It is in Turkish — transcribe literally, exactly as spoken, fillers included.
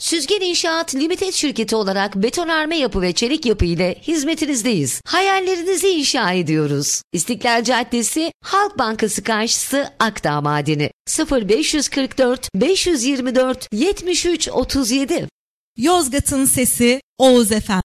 Süzgen İnşaat Limited şirketi olarak betonarme yapı ve çelik yapı ile hizmetinizdeyiz. Hayallerinizi inşa ediyoruz. İstiklal Caddesi, Halk Bankası karşısı, Akdağ Madeni. sıfır beş kırk dört beş yirmi dört yetmiş üç otuz yedi. Yozgat'ın sesi Oğuz F M.